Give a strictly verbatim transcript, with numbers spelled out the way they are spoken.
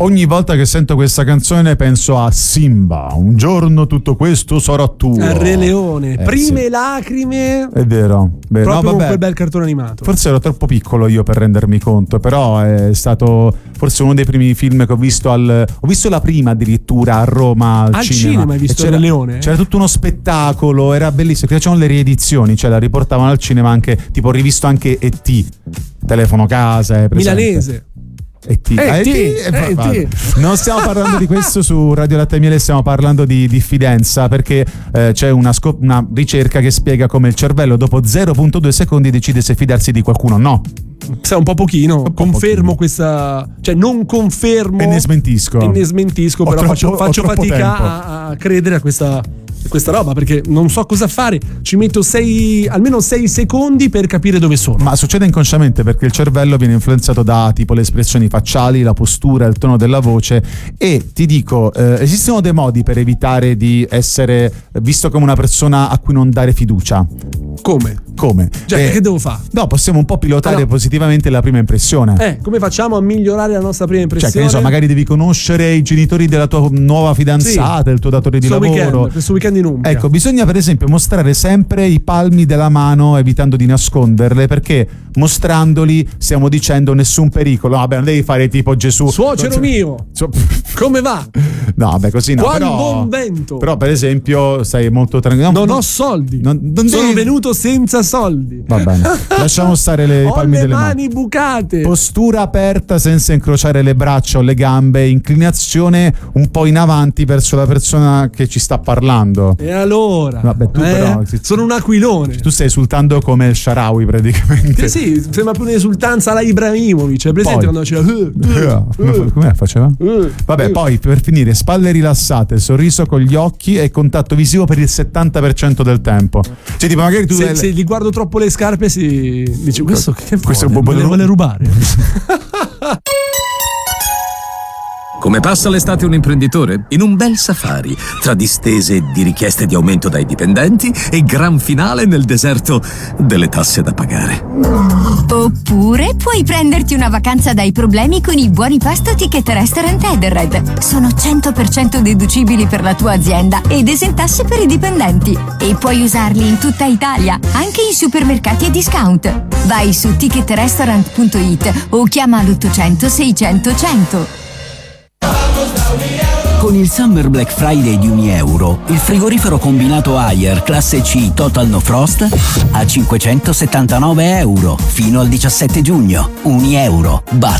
Ogni volta che sento questa canzone penso a Simba, un giorno tutto questo sarà tuo. Il Re Leone, eh, prime sì. lacrime. È vero, vero. Proprio No, con vabbè, quel bel cartone animato. forse ero troppo piccolo io per rendermi conto, però è stato forse uno dei primi film che ho visto al ho visto la prima addirittura a Roma al, Al cinema. cinema hai visto E c'era, il Re Leone? C'era tutto uno spettacolo, era bellissimo, che facevano le riedizioni, cioè la riportavano al cinema anche, tipo ho rivisto anche E T, telefono casa, è presente? Milanese. E T. Eh, Ah, E T. T, Eh, va- eh, va- T. Non stiamo parlando di questo su Radio Latte e Miele, stiamo parlando di diffidenza, perché eh, c'è una, scop- una ricerca che spiega come il cervello dopo zero virgola due secondi decide se fidarsi di qualcuno o no. Sai, un po' pochino. po' Confermo pochino. questa. Cioè, non confermo. E ne smentisco. E ne smentisco, Ho però troppo- faccio, ho faccio troppo fatica tempo. a, a credere a questa. Questa roba, perché non so cosa fare, ci metto sei, almeno sei secondi per capire dove sono. Ma succede inconsciamente perché il cervello viene influenzato da tipo le espressioni facciali, la postura, il tono della voce, e ti dico, eh, esistono dei modi per evitare di essere visto come una persona a cui non dare fiducia. Come? Come? Cioè, Eh, che devo fare? No, possiamo un po' pilotare Ah, no. positivamente la prima impressione. Eh, come facciamo a migliorare la nostra prima Cioè, impressione? che ne so, magari devi conoscere i genitori della tua nuova fidanzata, il tuo datore di questo lavoro. weekend, questo weekend in Umbria. Ecco, bisogna per esempio mostrare sempre i palmi della mano evitando di nasconderle, perché mostrandoli stiamo dicendo nessun pericolo. Vabbè, non devi fare tipo Gesù. Suocero Non si- mio, Su- come va? No, vabbè, così no. Qual però, buon vento. però per esempio stai molto tranquillo. Non ho soldi. non- non Sono devi- venuto senza soldi. Va bene, lasciamo stare le, i Ho palmi le delle mani mani. bucate. Postura aperta senza incrociare le braccia o le gambe, inclinazione un po' in avanti verso la persona che ci sta parlando. E allora? Vabbè, tu Eh? però- Sono un aquilone. Tu stai esultando come il Sharawi praticamente. Sì, sì, sembra più un'esultanza alla Ibrahimovic. È presente Poi- quando c'era uh, uh, Come come faceva? uh, Vabbè, uh. poi per finire, spalle rilassate, sorriso con gli occhi e contatto visivo per il settanta per cento del tempo. Cioè, tipo, magari tu Se, hai- se gli guardo troppo le scarpe si dice questo che Questo vuole? vuole- Me le vuole rubare. Come passa l'estate un imprenditore? In un bel safari, tra distese di richieste di aumento dai dipendenti e gran finale nel deserto delle tasse da pagare. Oppure puoi prenderti una vacanza dai problemi con i buoni pasto Ticket Restaurant Edenred. Sono cento per cento deducibili per la tua azienda ed esentasse per i dipendenti. E puoi usarli in tutta Italia, anche in supermercati e discount. Vai su ticket restaurant punto it o chiama l'ottocento seicento cento. Con il Summer Black Friday di Unieuro, il frigorifero combinato Haier classe C Total No Frost a cinquecentosettantanove euro fino al diciassette giugno. Unieuro, batte